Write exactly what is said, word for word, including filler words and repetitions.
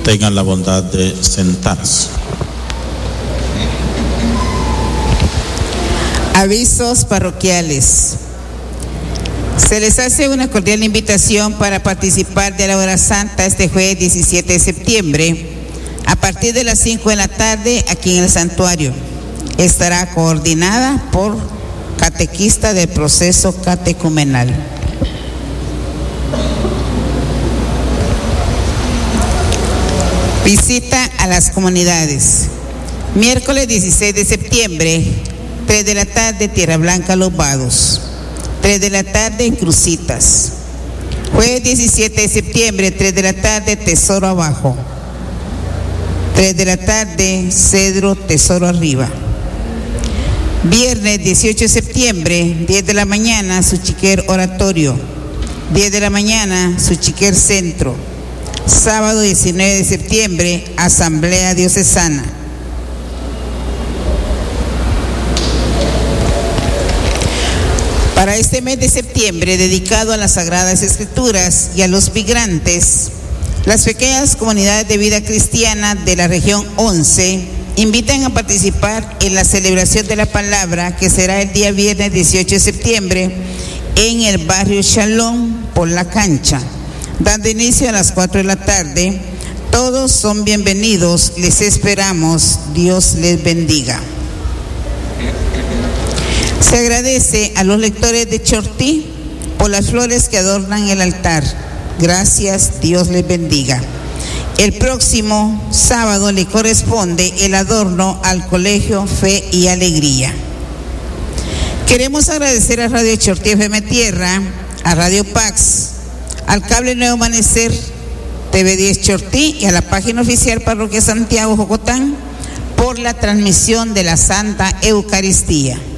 Tengan la bondad de sentarse. Avisos parroquiales. Se les hace una cordial invitación para participar de la hora santa este jueves diecisiete de septiembre a partir de las cinco de la tarde aquí en el santuario. Estará coordinada por catequista del proceso catecumenal. Visita a las comunidades. Miércoles dieciséis de septiembre, tres de la tarde, Tierra Blanca, Los Vados. tres de la tarde, en Crucitas. Jueves diecisiete de septiembre, tres de la tarde, Tesoro Abajo. tres de la tarde, Cedro, Tesoro Arriba. Viernes dieciocho de septiembre, diez de la mañana, Suchiquer Oratorio. diez de la mañana, Suchiquer Centro. Sábado diecinueve de septiembre, Asamblea Diocesana. Para este mes de septiembre, dedicado a las Sagradas Escrituras y a los migrantes, las pequeñas comunidades de vida cristiana de la región once invitan a participar en la celebración de la palabra que será el día viernes dieciocho de septiembre en el barrio Shalom por la cancha, dando inicio a las cuatro de la tarde. Todos son bienvenidos, les esperamos, Dios les bendiga. Se agradece a los lectores de Chortí por las flores que adornan el altar. Gracias, Dios les bendiga. El próximo sábado le corresponde el adorno al Colegio Fe y Alegría. Queremos agradecer a Radio Chortí F M Tierra, a Radio Pax, al Cable Nuevo Amanecer, T V diez Chortí y a la página oficial Parroquia Santiago Jocotán por la transmisión de la Santa Eucaristía.